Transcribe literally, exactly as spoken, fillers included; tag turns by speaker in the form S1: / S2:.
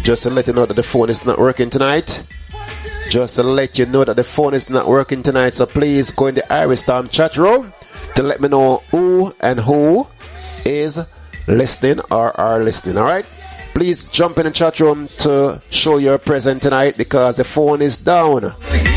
S1: Just to let you know that the phone is not working tonight. Just to let you know that the phone is not working tonight. So please go in the Irish Storm chat room to let me know who and who is listening or are listening. Alright? Please jump in the chat room to show your presence tonight because the phone is down.